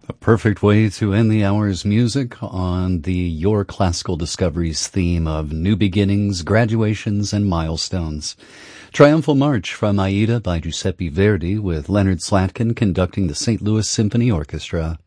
A perfect way to end the hour's music on the Your Classical Discoveries theme of new beginnings, graduations, and milestones. Triumphal March from Aida by Giuseppe Verdi with Leonard Slatkin conducting the St. Louis Symphony Orchestra.